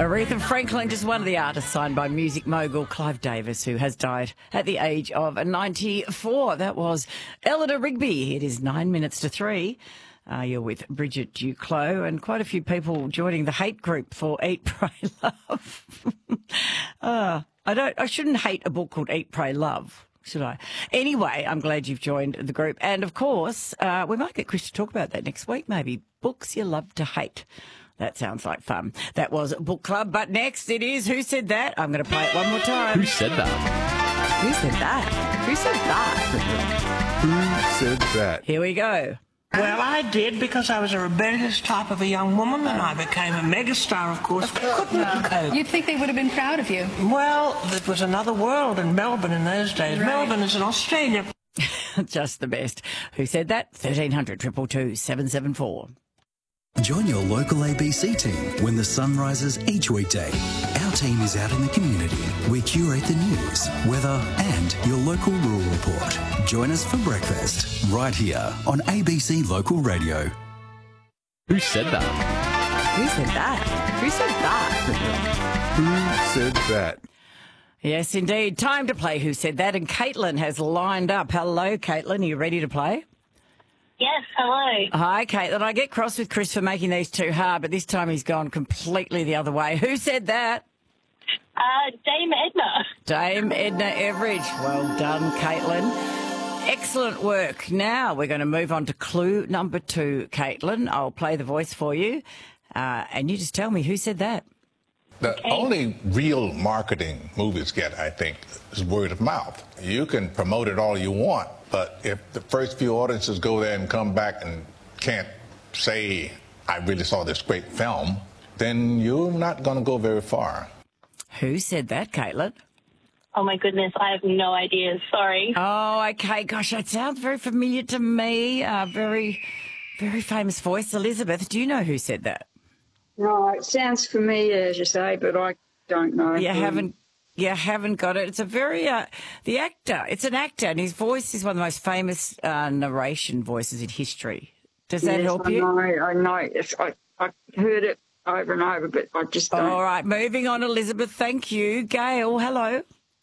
Aretha Franklin, just one of the artists signed by music mogul Clive Davis, who has died at the age of 94. That was Eleanor Rigby. It is 9 minutes to 3. You're with Bridget Duclos, and quite a few people joining the hate group for Eat, Pray, Love. I shouldn't hate a book called Eat, Pray, Love, should I? Anyway, I'm glad you've joined the group. And of course, we might get Chris to talk about that next week, maybe. Books you love to hate. That sounds like fun. That was Book Club, but next it is Who Said That? I'm going to play it one more time. Who said that? Who said that? Who said that? Who said that? Here we go. Well, I did because I was a rebellious type of a young woman and I became a megastar, of course. Couldn't cope. You'd think they would have been proud of you. Well, it was another world in Melbourne in those days. Right. Melbourne is in Australia. Just the best. Who said that? 1300 222 774. Join your local ABC team when the sun rises each weekday. Our team is out in the community. We curate the news, weather and your local rural report. Join us for breakfast right here on ABC Local Radio. Who said that? Who said that? Who said that? Who said that? Yes, indeed. Time to play Who Said That? And Caitlin has lined up. Hello, Caitlin. Are you ready to play? Yes, hello. Hi, Caitlin. I get cross with Chris for making these too hard, but this time he's gone completely the other way. Who said that? Dame Edna. Dame Edna Everage. Well done, Caitlin. Excellent work. Now we're going to move on to clue number 2, Caitlin. I'll play the voice for you, and you just tell me who said that. The only real marketing movies get, I think, is word of mouth. You can promote it all you want, but if the first few audiences go there and come back and can't say, I really saw this great film, then you're not going to go very far. Who said that, Caitlin? Oh, my goodness, I have no idea. Sorry. Oh, okay. Gosh, that sounds very familiar to me. Very, very famous voice. Elizabeth, do you know who said that? No, it sounds familiar, as you say, but I don't know. You haven't got it. It's a very, the actor, it's an actor, and his voice is one of the most famous narration voices in history. Does that help you? I know. I heard it over and over, but I just don't. All right, moving on, Elizabeth. Thank you. Gail, hello.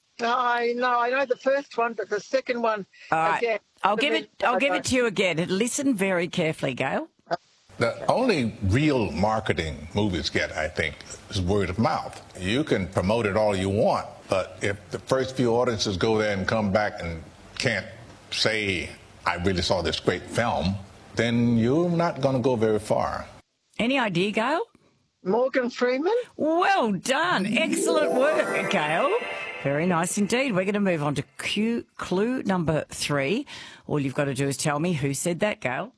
I know the first one, but the second one, all right. again. I'll give it to you again. Listen very carefully, Gail. The only real marketing movies get, I think, is word of mouth. You can promote it all you want, but if the first few audiences go there and come back and can't say, I really saw this great film, then you're not going to go very far. Any idea, Gail? Morgan Freeman. Well done. Excellent work, Gail. Very nice indeed. We're going to move on to clue number 3. All you've got to do is tell me who said that, Gail.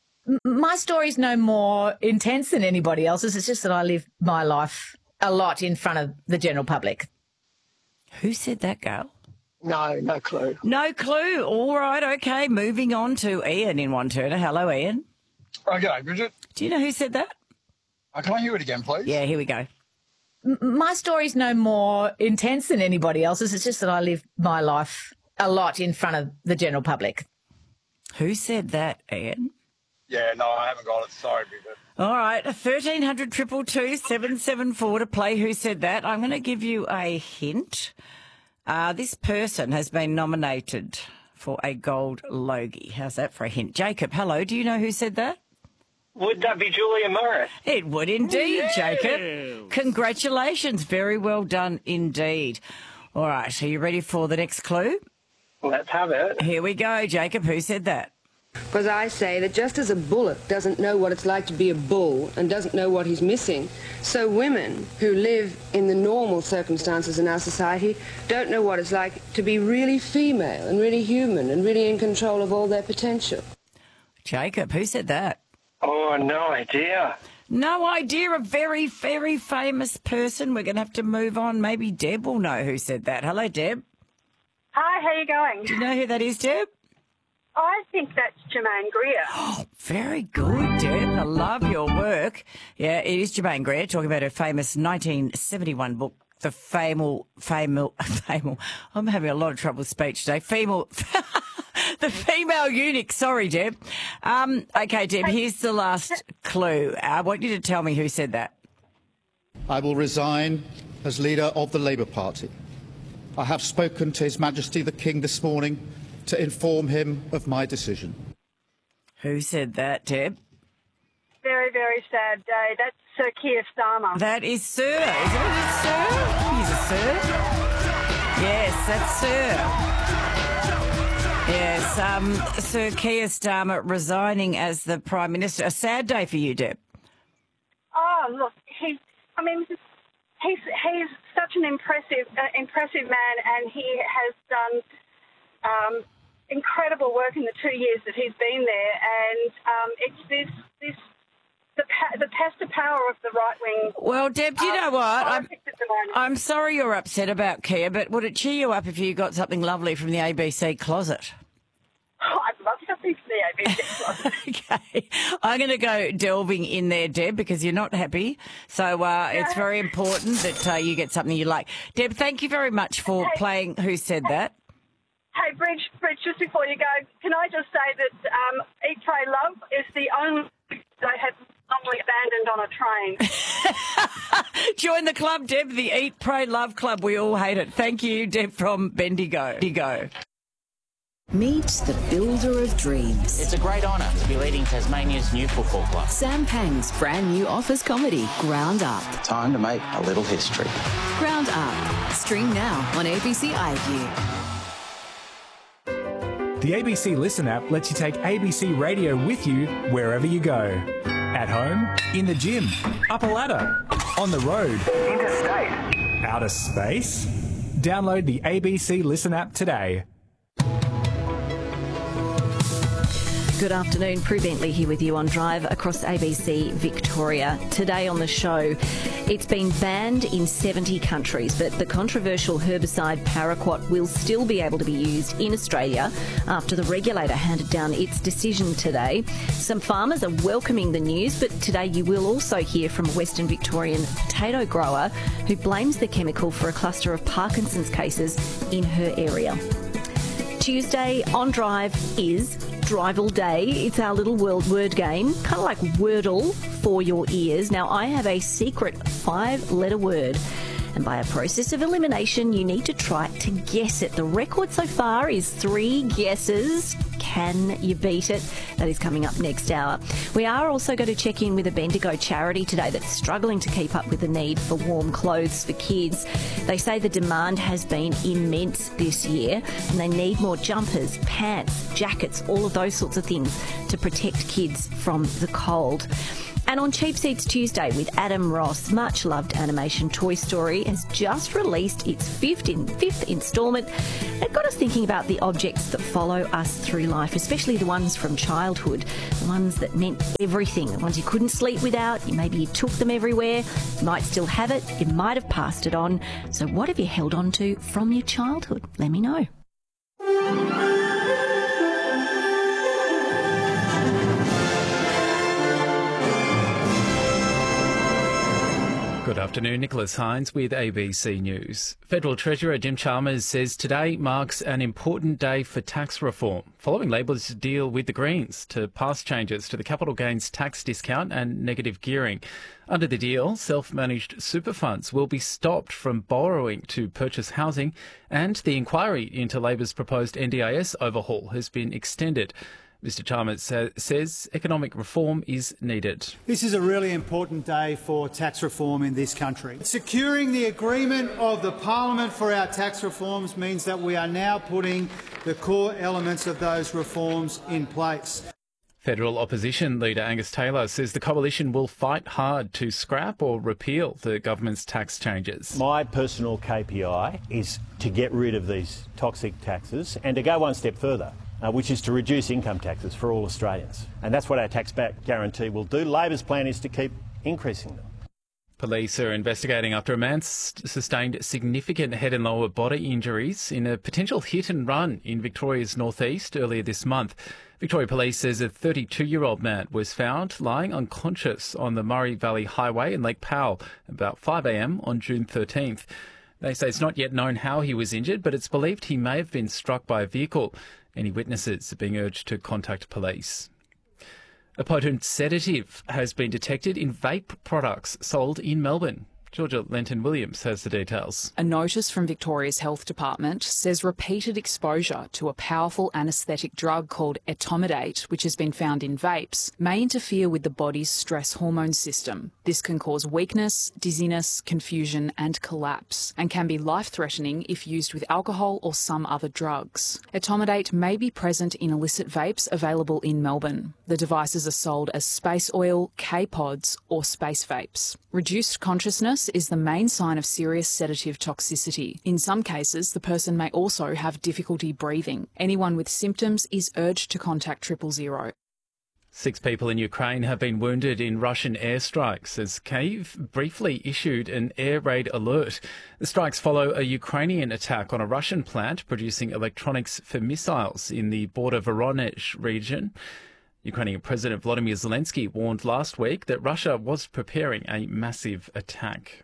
My story's no more intense than anybody else's. It's just that I live my life a lot in front of the general public. Who said that, Gail? No clue. No clue. All right, okay. Moving on to Ian in Wantirna. Hello, Ian. Oh, g'day, Bridget. Do you know who said that? Can I hear it again, please? Yeah, here we go. My story's no more intense than anybody else's. It's just that I live my life a lot in front of the general public. Who said that, Ian? Yeah, no, I haven't got it. Sorry, Bridget. All right, 1300 222 774 to play Who Said That. I'm going to give you a hint. This person has been nominated for a Gold Logie. How's that for a hint? Jacob, hello. Do you know who said that? Would that be Julia Morris? It would indeed, Jacob. Congratulations. Very well done indeed. All right, are you ready for the next clue? Let's have it. Here we go, Jacob. Who said that? Because I say that just as a bullock doesn't know what it's like to be a bull and doesn't know what he's missing, so women who live in the normal circumstances in our society don't know what it's like to be really female and really human and really in control of all their potential. Jacob, who said that? Oh, no idea. No idea. A very, very famous person. We're going to have to move on. Maybe Deb will know who said that. Hello, Deb. Hi, how you going? Do you know who that is, Deb? I think that's Germaine Greer. Oh, very good, Deb. I love your work. Yeah, it is Germaine Greer talking about her famous 1971 book, The I'm having a lot of trouble with speech today. The Female Eunuch. Sorry, Deb. Okay, Deb, here's the last clue. I want you to tell me who said that. I will resign as leader of the Labour Party. I have spoken to His Majesty the King this morning to inform him of my decision. Who said that, Deb? Very, very sad day. That's Sir Keir Starmer. That is Sir. Isn't it Sir? He's a Sir. Yes, that's Sir. Yes, Sir Keir Starmer resigning as the Prime Minister. A sad day for you, Deb. Oh, look, he's such an impressive man, and he has done incredible work in the 2 years that he's been there, and it's the pest power of the right wing. Well, Deb, do you know what? I'm sorry you're upset about Keir, but would it cheer you up if you got something lovely from the ABC closet? Oh, I'd love something from the ABC closet. Okay. I'm going to go delving in there, Deb, because you're not happy. So it's very important that you get something you like. Deb, thank you very much for playing Who Said That. Hey, Bridge, just before you go, can I just say that Eat, Pray, Love is the only they had normally abandoned on a train. Join the club, Deb, the Eat, Pray, Love Club. We all hate it. Thank you, Deb from Bendigo. Meet the builder of dreams. It's a great honour to be leading Tasmania's new football club. Sam Pang's brand new office comedy, Ground Up. Time to make a little history. Ground Up. Stream now on ABC iView. The ABC Listen app lets you take ABC Radio with you wherever you go. At home, in the gym, up a ladder, on the road, interstate, outer space. Download the ABC Listen app today. Good afternoon, Prue Bentley here with you on Drive across ABC Victoria. Today on the show, it's been banned in 70 countries, but the controversial herbicide paraquat will still be able to be used in Australia after the regulator handed down its decision today. Some farmers are welcoming the news, but today you will also hear from a Western Victorian potato grower who blames the chemical for a cluster of Parkinson's cases in her area. Tuesday on Drive is Drival Day. It's our little word game, kind of like Wordle for your ears. Now, I have a secret 5-letter word, and by a process of elimination, you need to try to guess it. The record so far is 3 guesses. Can you beat it? That is coming up next hour. We are also going to check in with a Bendigo charity today that's struggling to keep up with the need for warm clothes for kids. They say the demand has been immense this year, and they need more jumpers, pants, jackets, all of those sorts of things to protect kids from the cold. And on Cheap Seats Tuesday with Adam Ross, much-loved animation Toy Story has just released its fifth instalment. It got us thinking about the objects that follow us through life, especially the ones from childhood, the ones that meant everything, the ones you couldn't sleep without. Maybe you took them everywhere. You might still have it. You might have passed it on. So what have you held on to from your childhood? Let me know. Good afternoon, Nicholas Hines with ABC News. Federal Treasurer Jim Chalmers says today marks an important day for tax reform, following Labor's deal with the Greens to pass changes to the capital gains tax discount and negative gearing. Under the deal, self-managed super funds will be stopped from borrowing to purchase housing, and the inquiry into Labor's proposed NDIS overhaul has been extended. Mr Chalmers says economic reform is needed. This is a really important day for tax reform in this country. Securing the agreement of the Parliament for our tax reforms means that we are now putting the core elements of those reforms in place. Federal opposition leader Angus Taylor says the coalition will fight hard to scrap or repeal the government's tax changes. My personal KPI is to get rid of these toxic taxes and to go one step further, which is to reduce income taxes for all Australians. And that's what our tax-back guarantee will do. Labor's plan is to keep increasing them. Police are investigating after a man sustained significant head and lower body injuries in a potential hit and run in Victoria's northeast earlier this month. Victoria Police says a 32-year-old man was found lying unconscious on the Murray Valley Highway in Lake Powell about 5 a.m. on June 13th. They say it's not yet known how he was injured, but it's believed he may have been struck by a vehicle. Any witnesses are being urged to contact police. A potent sedative has been detected in vape products sold in Melbourne. Georgia Lenton-Williams has the details. A notice from Victoria's Health Department says repeated exposure to a powerful anaesthetic drug called etomidate, which has been found in vapes, may interfere with the body's stress hormone system. This can cause weakness, dizziness, confusion and collapse, and can be life-threatening if used with alcohol or some other drugs. Etomidate may be present in illicit vapes available in Melbourne. The devices are sold as space oil, K-pods or space vapes. Reduced consciousness is the main sign of serious sedative toxicity. In some cases, the person may also have difficulty breathing. Anyone with symptoms is urged to contact 000. 6 people in Ukraine have been wounded in Russian airstrikes as Kyiv briefly issued an air raid alert. The strikes follow a Ukrainian attack on a Russian plant producing electronics for missiles in the border Voronezh region. Ukrainian President Volodymyr Zelensky warned last week that Russia was preparing a massive attack.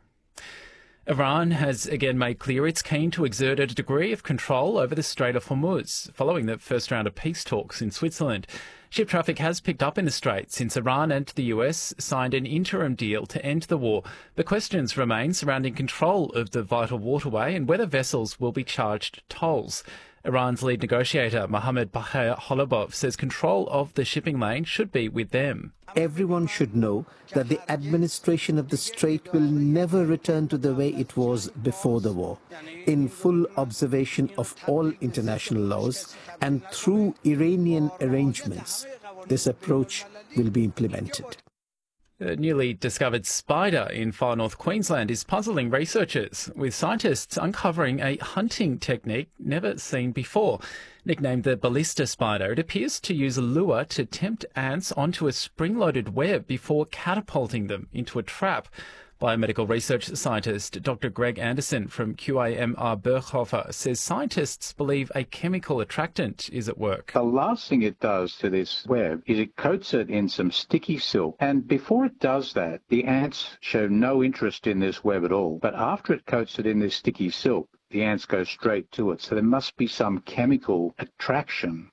Iran has again made clear it's keen to exert a degree of control over the Strait of Hormuz following the first round of peace talks in Switzerland. Ship traffic has picked up in the Strait since Iran and the US signed an interim deal to end the war, but questions remain surrounding control of the vital waterway and whether vessels will be charged tolls. Iran's lead negotiator, Mohammad Bagher Holubov, says control of the shipping lane should be with them. Everyone should know that the administration of the Strait will never return to the way it was before the war, in full observation of all international laws and through Iranian arrangements. This approach will be implemented. A newly discovered spider in far north Queensland is puzzling researchers, with scientists uncovering a hunting technique never seen before. Nicknamed the ballista spider, it appears to use a lure to tempt ants onto a spring-loaded web before catapulting them into a trap. Biomedical research scientist Dr. Greg Anderson from QAMR Berghofer says scientists believe a chemical attractant is at work. The last thing it does to this web is it coats it in some sticky silk, and before it does that, the ants show no interest in this web at all. But after it coats it in this sticky silk, the ants go straight to it. So there must be some chemical attraction.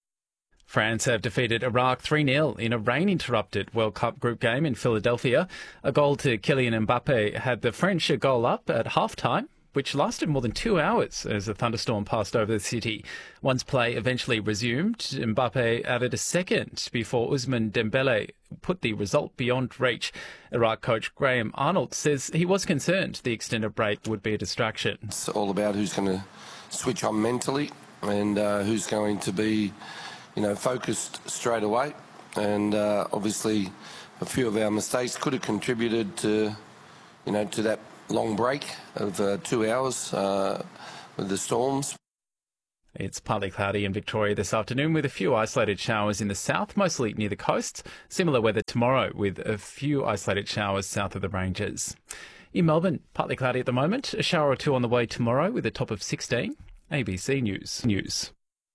France have defeated Iraq 3-0 in a rain-interrupted World Cup group game in Philadelphia. A goal to Kylian Mbappe had the French a goal up at half-time, which lasted more than 2 hours as a thunderstorm passed over the city. Once play eventually resumed, Mbappe added a second before Ousmane Dembele put the result beyond reach. Iraq coach Graham Arnold says he was concerned the extended break would be a distraction. It's all about who's going to switch on mentally and who's going to be focused straight away, and obviously a few of our mistakes could have contributed to that long break of 2 hours with the storms. It's partly cloudy in Victoria this afternoon with a few isolated showers in the south, mostly near the coasts. Similar weather tomorrow with a few isolated showers south of the ranges. In Melbourne, partly cloudy at the moment, a shower or two on the way tomorrow with a top of 16. ABC News.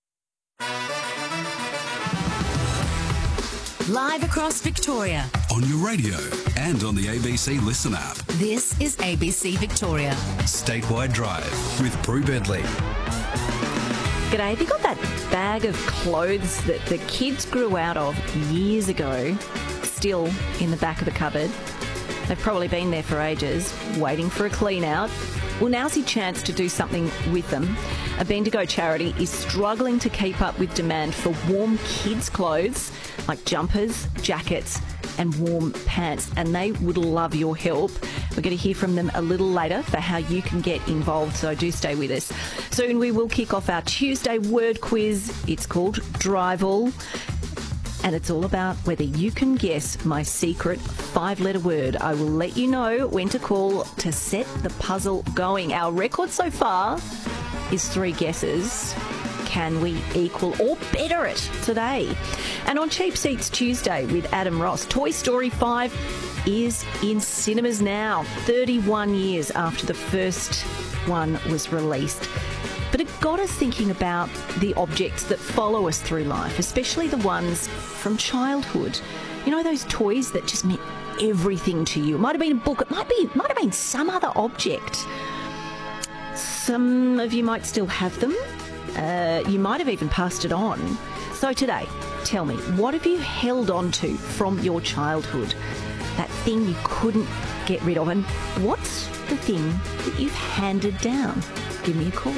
Live across Victoria. On your radio and on the ABC Listen app. This is ABC Victoria. Statewide Drive with Prue Bentley. G'day, have you got that bag of clothes that the kids grew out of years ago, still in the back of the cupboard? They've probably been there for ages, waiting for a clean out. Well, now's your chance to do something with them. A Bendigo charity is struggling to keep up with demand for warm kids' clothes like jumpers, jackets and warm pants, and they would love your help. We're going to hear from them a little later for how you can get involved, so do stay with us. Soon we will kick off our Tuesday word quiz. It's called Drival, and it's all about whether you can guess my secret 5-letter word. I will let you know when to call to set the puzzle going. Our record so far is 3 guesses. Can we equal or better it today? And on Cheap Seats Tuesday with Adam Ross, Toy Story 5 is in cinemas now, 31 years after the first one was released. But it got us thinking about the objects that follow us through life, especially the ones from childhood. You know, those toys that just meant everything to you. It might have been a book, it might have been some other object. Some of you might still have them. You might have even passed it on. So today, tell me, what have you held on to from your childhood? That thing you couldn't get rid of. And what's the thing that you've handed down? Give me a call.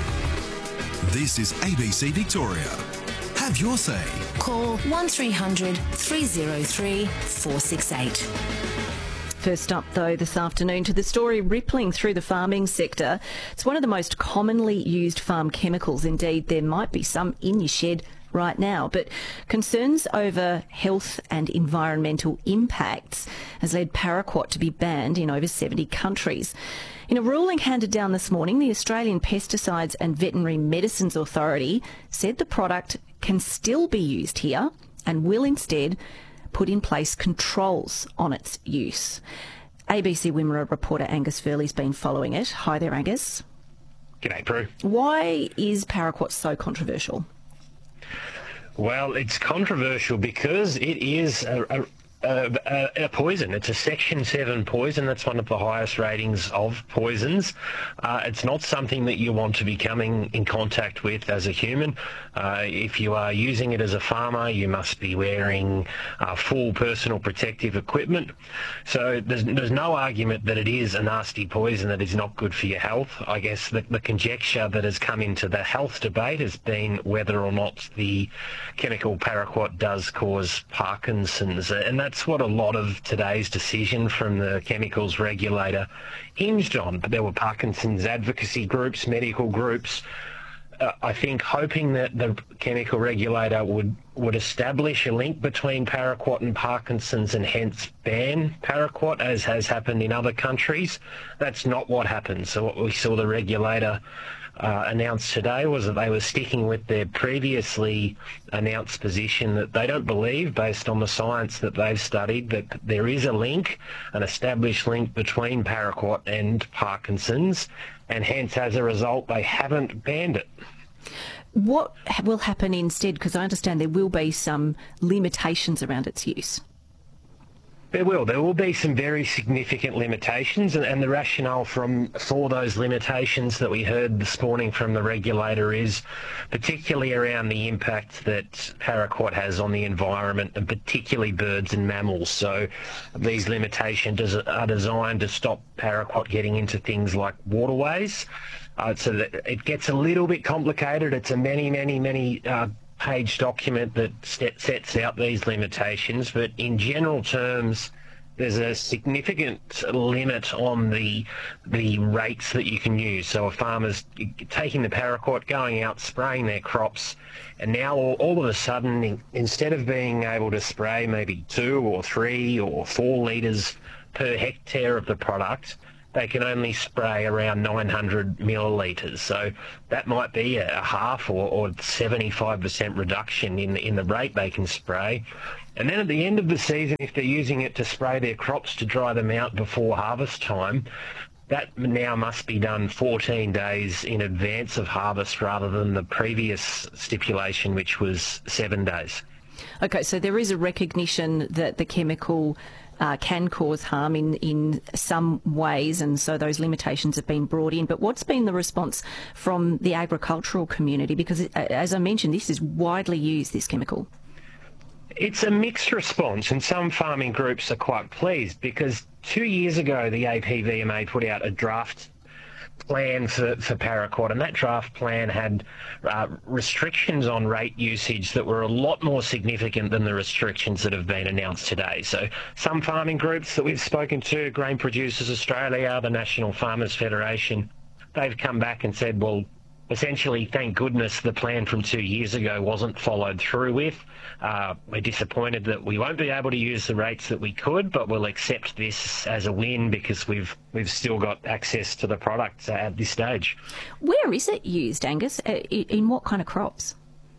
This is ABC Victoria. Have your say. Call 1300 303 468. First up, though, this afternoon to the story rippling through the farming sector. It's one of the most commonly used farm chemicals. Indeed, there might be some in your shed right now, but concerns over health and environmental impacts has led paraquat to be banned in over 70 countries. In a ruling handed down this morning, the Australian Pesticides and Veterinary Medicines Authority said the product can still be used here and will instead put in place controls on its use. ABC Wimmera reporter Angus Furley's been following it. Hi there, Angus. G'day, Prue. Why is paraquat so controversial? Well, it's controversial because it is a poison. It's a Section 7 poison. That's one of the highest ratings of poisons. It's not something that you want to be coming in contact with as a human. If you are using it as a farmer, you must be wearing full personal protective equipment. So there's no argument that it is a nasty poison that is not good for your health. I guess the conjecture that has come into the health debate has been whether or not the chemical paraquat does cause Parkinson's, and that's what a lot of today's decision from the chemicals regulator hinged on. But there were Parkinson's advocacy groups, medical groups, I think hoping that the chemical regulator would establish a link between paraquat and Parkinson's and hence ban paraquat, as has happened in other countries. That's not what happened. So what we saw the regulator announced today was that they were sticking with their previously announced position that they don't believe, based on the science that they've studied, that there is a link, an established link between paraquat and Parkinson's, and hence as a result they haven't banned it. What will happen instead? Because I understand there will be some limitations around its use. There will be some very significant limitations, and the rationale for those limitations that we heard this morning from the regulator is particularly around the impact that paraquat has on the environment, and particularly birds and mammals. So these limitations are designed to stop paraquat getting into things like waterways. So that it gets a little bit complicated. It's a many page document that sets out these limitations, but in general terms there's a significant limit on the rates that you can use. So a farmer's taking the paraquat, going out, spraying their crops, and now all of a sudden, instead of being able to spray maybe 2 or 3 or 4 litres per hectare of the product, they can only spray around 900 millilitres. So that might be a half or 75% reduction in the rate they can spray. And then at the end of the season, if they're using it to spray their crops to dry them out before harvest time, that now must be done 14 days in advance of harvest rather than the previous stipulation, which was 7 days. Okay, so there is a recognition that the chemical can cause harm in some ways, and so those limitations have been brought in. But what's been the response from the agricultural community? Because, as I mentioned, this is widely used, this chemical. It's a mixed response, and some farming groups are quite pleased because 2 years ago the APVMA put out a draft plan for paraquat, and that draft plan had restrictions on rate usage that were a lot more significant than the restrictions that have been announced today. So some farming groups that we've spoken to, Grain Producers Australia, the National Farmers Federation, they've come back and said, well, essentially, thank goodness the plan from 2 years ago wasn't followed through with. We're disappointed that we won't be able to use the rates that we could, but we'll accept this as a win because we've still got access to the product at this stage. Where is it used, Angus? In what kind of crops?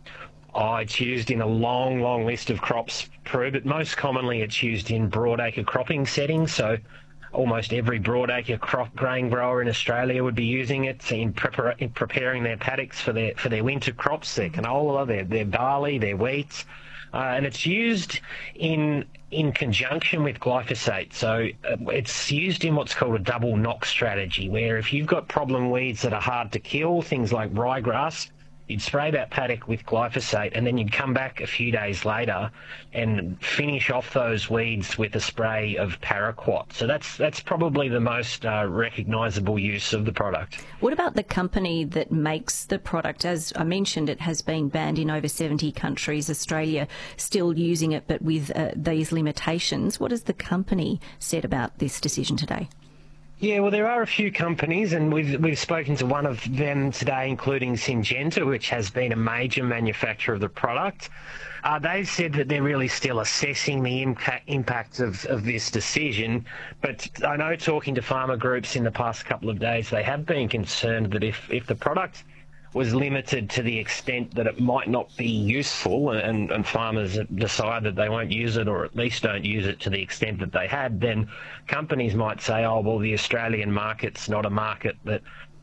It's used in a long list of crops, Prue, but most commonly it's used in broadacre cropping settings. So almost every broadacre grain grower in Australia would be using it in preparing their paddocks for their winter crops, their canola, their barley, their wheat. And it's used in conjunction with glyphosate. So it's used in what's called a double knock strategy, where if you've got problem weeds that are hard to kill, things like ryegrass, you'd spray that paddock with glyphosate, and then you'd come back a few days later and finish off those weeds with a spray of paraquat. So that's probably the most recognisable use of the product. What about the company that makes the product? As I mentioned, it has been banned in over 70 countries. Australia still using it, but with these limitations. What has the company said about this decision today? Yeah, well, there are a few companies, and we've spoken to one of them today, including Syngenta, which has been a major manufacturer of the product. They've said that they're really still assessing the impact of this decision, but I know talking to farmer groups in the past couple of days, they have been concerned that if the product was limited to the extent that it might not be useful, and farmers decide that they won't use it, or at least don't use it to the extent that they had, then companies might say, oh, well, the Australian market's not a market that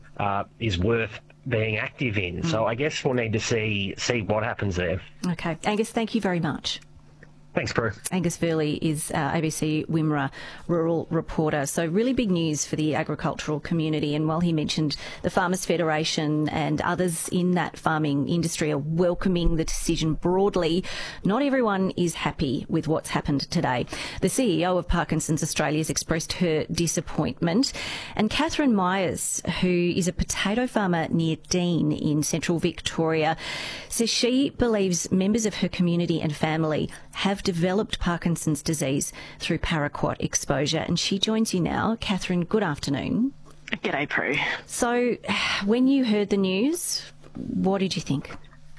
is worth being active in. So I guess we'll need to see what happens there. Okay. Angus, thank you very much. Thanks, Prue. Angus Furley is ABC Wimmera rural reporter. So really big news for the agricultural community. And while he mentioned the Farmers Federation and others in that farming industry are welcoming the decision broadly, not everyone is happy with what's happened today. The CEO of Parkinson's Australia has expressed her disappointment. And Catherine Myers, who is a potato farmer near Dean in central Victoria, says she believes members of her community and family have developed Parkinson's disease through paraquat exposure. And she joins you now. Catherine, good afternoon. G'day, Prue. So when you heard the news, what did you think?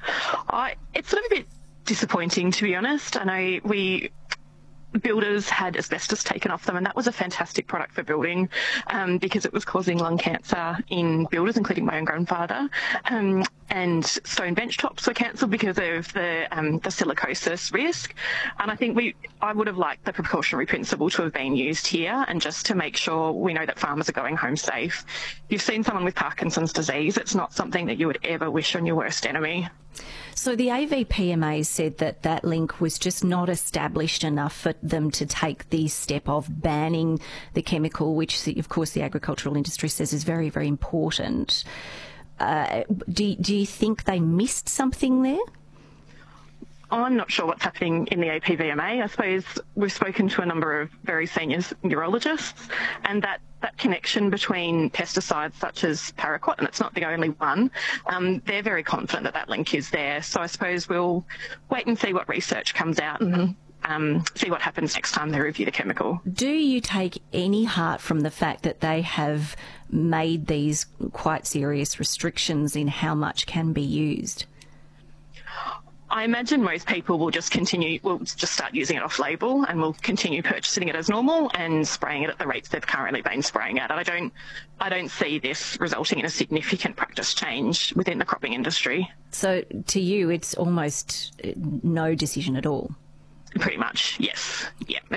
It's sort of a bit disappointing, to be honest. I know builders had asbestos taken off them, and that was a fantastic product for building because it was causing lung cancer in builders, including my own grandfather. And stone bench tops were cancelled because of the silicosis risk. And I think I would have liked the precautionary principle to have been used here, and just to make sure we know that farmers are going home safe. You've seen someone with Parkinson's disease. It's not something that you would ever wish on your worst enemy. So the AVPMA said that link was just not established enough for them to take the step of banning the chemical, which, of course, the agricultural industry says is very, very important. Do you think they missed something there? I'm not sure what's happening in the APVMA. I suppose we've spoken to a number of very senior neurologists, and that connection between pesticides such as paraquat, and it's not the only one, they're very confident that link is there. So I suppose we'll wait and see what research comes out and see what happens next time they review the chemical. Do you take any heart from the fact that they have made these quite serious restrictions in how much can be used? I imagine most people will just start using it off-label, and will continue purchasing it as normal and spraying it at the rates they've currently been spraying at. I don't see this resulting in a significant practice change within the cropping industry. So to you, it's almost no decision at all? Pretty much, yes. Yeah.